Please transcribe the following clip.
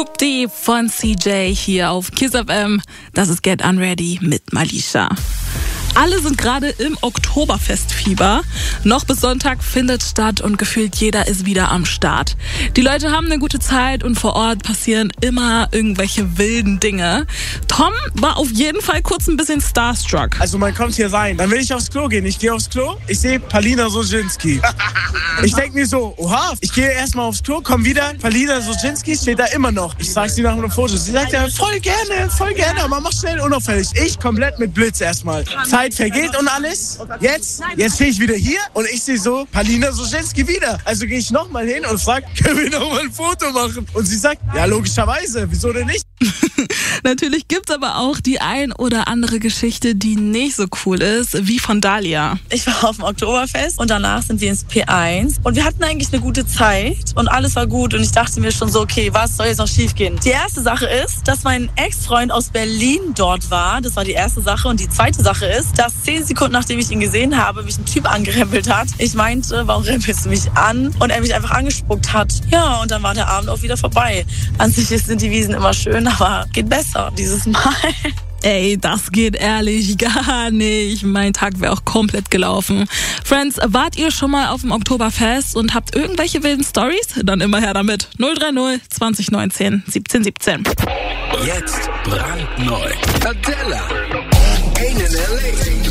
Whoop-Dee von CJ hier auf Kiss FM. Das ist Get Unready mit Malisha. Alle sind gerade im Oktoberfestfieber. Noch bis Sonntag findet statt und gefühlt jeder ist wieder am Start. Die Leute haben eine gute Zeit und vor Ort passieren immer irgendwelche wilden Dinge. Tom war auf jeden Fall kurz ein bisschen starstruck. Also man kommt hier rein, dann will ich aufs Klo gehen. Ich gehe aufs Klo, ich sehe Palina Sosinski. Ich denke mir so, oha, ich gehe erstmal aufs Klo, komm wieder, Palina Sosinski steht da immer noch. Ich sag sie nach einem Foto. Sie sagt ja, voll gerne, aber mach schnell unauffällig. Ich komplett mit Blitz erstmal. Zeit vergeht und alles. Jetzt stehe ich wieder hier und ich sehe so Palina Sosinski wieder. Also gehe ich nochmal hin und frage, können wir nochmal ein Foto machen? Und sie sagt, ja logischerweise, wieso denn nicht? Natürlich gibt's aber auch die ein oder andere Geschichte, die nicht so cool ist, wie von Dalia. Ich war auf dem Oktoberfest und danach sind wir ins P1 und wir hatten eigentlich eine gute Zeit und alles war gut und ich dachte mir schon so, okay, was soll jetzt noch schief gehen? Die erste Sache ist, dass mein Ex-Freund aus Berlin dort war. Das war die erste Sache und die zweite Sache ist, dass 10 Sekunden nachdem ich ihn gesehen habe, mich ein Typ angerempelt hat. Ich meinte, warum rempelst du mich an? Und er mich einfach angespuckt hat. Ja, und dann war der Abend auch wieder vorbei. An sich sind die Wiesen immer schön, aber geht besser dieses Mal. Ey, das geht ehrlich gar nicht. Mein Tag wäre auch komplett gelaufen. Friends, wart ihr schon mal auf dem Oktoberfest und habt irgendwelche wilden Stories? Dann immer her damit. 030 2019 1717. Jetzt brandneu. Adela in LA.